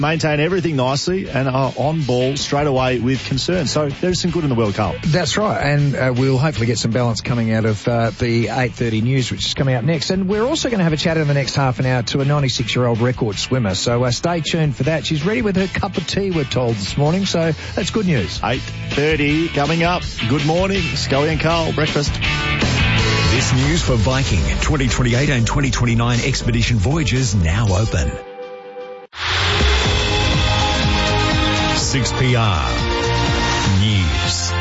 maintain everything nicely and are on ball straight away with concern. So there's some good in the World Cup. That's right, and we'll hopefully get some balance coming out of the 8:30 news, which is coming up next. And we're also going to have a chat in the next half an hour to a 96-year-old record swimmer. So stay tuned for that. She's ready with her cup of tea, we're told, this morning. So that's good news. 8:30 coming up. Good morning. Scully and Carl, breakfast. This news for Viking 2028 and 2029 expedition voyages now open. 6PR News.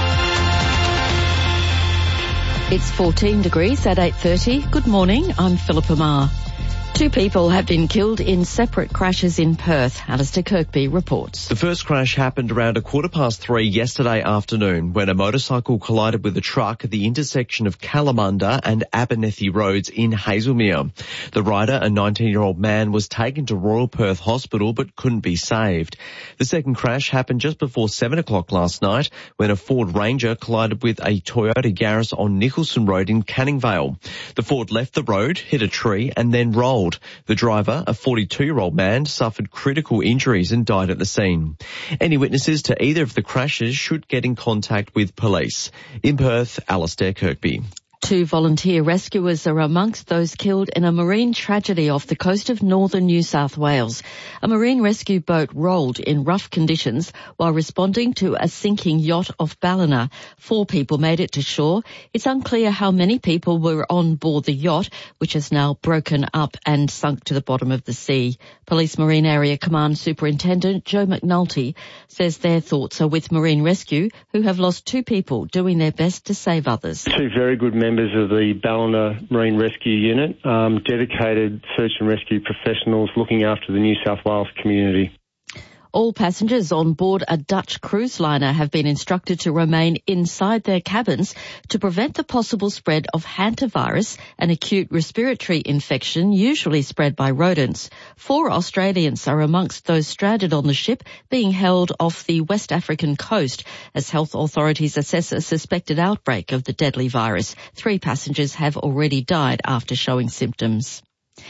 It's 14 degrees at 8:30. Good morning, I'm Philippa Marr. 2 people have been killed in separate crashes in Perth. Alistair Kirkby reports. The first crash happened around 3:15 yesterday afternoon when a motorcycle collided with a truck at the intersection of Kalamunda and Abernethy Roads in Hazelmere. The rider, a 19-year-old man, was taken to Royal Perth Hospital but couldn't be saved. The second crash happened just before 7 o'clock last night when a Ford Ranger collided with a Toyota Yaris on Nicholson Road in Canning Vale. The Ford left the road, hit a tree and then rolled. The driver, a 42-year-old man, suffered critical injuries and died at the scene. Any witnesses to either of the crashes should get in contact with police. In Perth, Alistair Kirkby. 2 volunteer rescuers are amongst those killed in a marine tragedy off the coast of northern New South Wales. A marine rescue boat rolled in rough conditions while responding to a sinking yacht off Ballina. 4 people made it to shore. It's unclear how many people were on board the yacht, which has now broken up and sunk to the bottom of the sea. Police Marine Area Command Superintendent Joe McNulty says their thoughts are with Marine Rescue, who have lost 2 people doing their best to save others. 2 very good members of the Ballina Marine Rescue Unit, dedicated search and rescue professionals looking after the New South Wales community. All passengers on board a Dutch cruise liner have been instructed to remain inside their cabins to prevent the possible spread of hantavirus, an acute respiratory infection usually spread by rodents. 4 Australians are amongst those stranded on the ship being held off the West African coast as health authorities assess a suspected outbreak of the deadly virus. 3 passengers have already died after showing symptoms.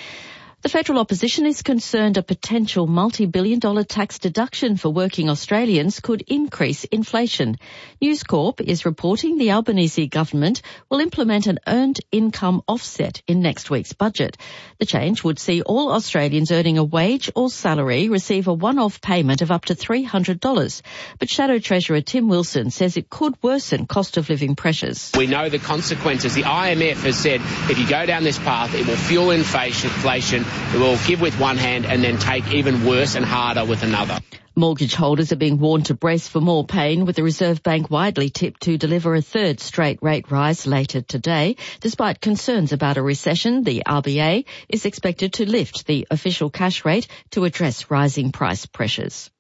The federal opposition is concerned a potential multi-billion-dollar tax deduction for working Australians could increase inflation. News Corp is reporting the Albanese government will implement an earned income offset in next week's budget. The change would see all Australians earning a wage or salary receive a one-off payment of up to $300. But Shadow Treasurer Tim Wilson says it could worsen cost of living pressures. We know the consequences. The IMF has said if you go down this path, it will fuel inflation. It will give with one hand and then take even worse and harder with another. Mortgage holders are being warned to brace for more pain, with the Reserve Bank widely tipped to deliver a 3rd straight rate rise later today. Despite concerns about a recession, the RBA is expected to lift the official cash rate to address rising price pressures.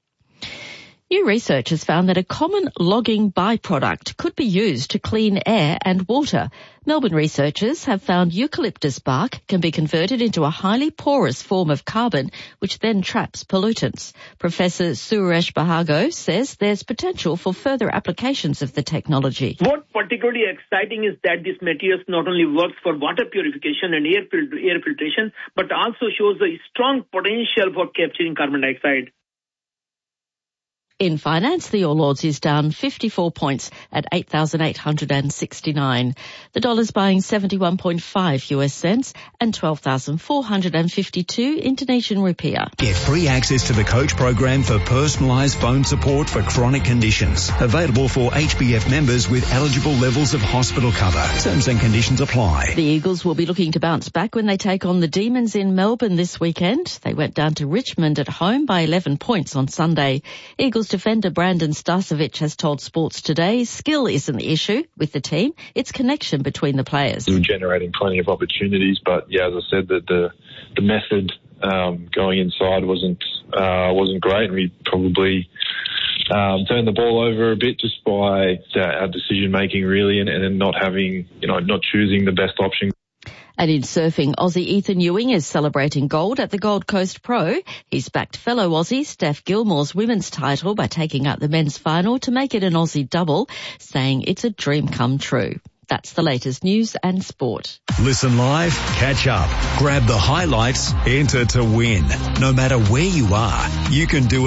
New research has found that a common logging byproduct could be used to clean air and water. Melbourne researchers have found eucalyptus bark can be converted into a highly porous form of carbon, which then traps pollutants. Professor Suresh Bahago says there's potential for further applications of the technology. What particularly exciting is that this material not only works for water purification and air filtration, but also shows a strong potential for capturing carbon dioxide. In finance, the All Ords is down 54 points at 8,869. The dollar's buying 71.5 US cents and 12,452 Indonesian rupiah. Get free access to the coach program for personalised phone support for chronic conditions. Available for HBF members with eligible levels of hospital cover. Terms and conditions apply. The Eagles will be looking to bounce back when they take on the Demons in Melbourne this weekend. They went down to Richmond at home by 11 points on Sunday. Eagles defender Brandon Starcevic has told Sports Today skill isn't the issue with the team, it's connection between the players. We were generating plenty of opportunities, but yeah, as I said, that the method going inside wasn't great, and we probably turned the ball over a bit just by our decision making really, and then not having, not choosing the best option. And in surfing, Aussie Ethan Ewing is celebrating gold at the Gold Coast Pro. He's backed fellow Aussie Steph Gilmore's women's title by taking out the men's final to make it an Aussie double, saying it's a dream come true. That's the latest news and sport. Listen live, catch up, grab the highlights, enter to win. No matter where you are, you can do it.